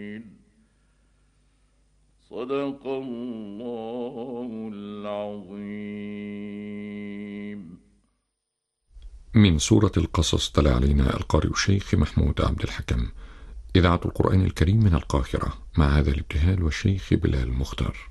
صدق الله العظيم. من سورة القصص تلا علينا القارئ الشيخ محمود عبد الحكم، إذاعة القرآن الكريم من القاهرة، مع هذا الابتهال والشيخ بلال مختار.